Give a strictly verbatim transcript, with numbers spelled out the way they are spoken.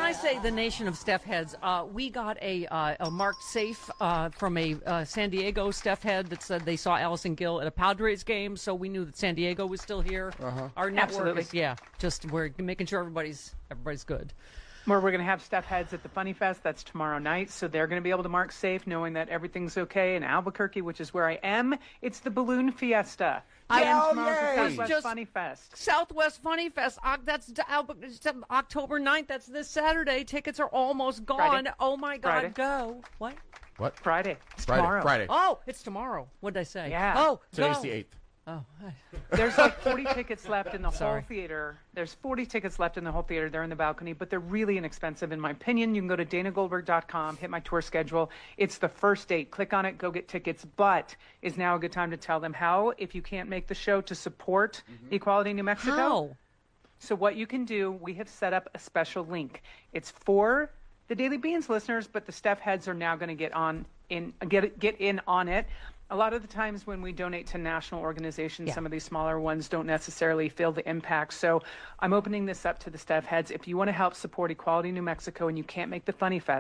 I say the nation of Steph heads, uh, we got a, uh, a marked safe uh, from a uh, San Diego Steph head that said they saw Allison Gill at a Padres game, so we knew that San Diego was still here. Uh-huh. Our network Absolutely. is, yeah, just we're making sure everybody's everybody's good. Where we're going to have Steph heads at the Funny Fest. That's tomorrow night. So they're going to be able to mark safe knowing that everything's okay. In Albuquerque, which is where I am, it's the Balloon Fiesta. I And Oh, tomorrow's the yay. Southwest Just- Funny Fest. Southwest Funny Fest, uh, that's d- Albu- it's, um, October ninth. That's this Saturday. Tickets are almost gone. Friday. Oh, my God, Friday. go. What? What? Friday. It's Friday. tomorrow. Friday. Oh, it's tomorrow. What did I say? Yeah. Oh, Today's go. the eighth. Oh, There's like forty tickets left in the Sorry. whole theater. There's forty tickets left in the whole theater. They're in the balcony, but they're really inexpensive, in my opinion. You can go to dana goldberg dot com, hit my tour schedule. It's the first date. Click on it, go get tickets. But is now a good time to tell them how, if you can't make the show, to support Equality New Mexico. how? So what you can do, we have set up a special link. It's for the Daily Beans listeners, but the Steph heads are now going to get on in get get in on it. A lot of the times when we donate to national organizations, Yeah. some of these smaller ones don't necessarily feel the impact. So I'm opening this up to the Steph heads. If you want to help support Equality New Mexico and you can't make the Funny Fest,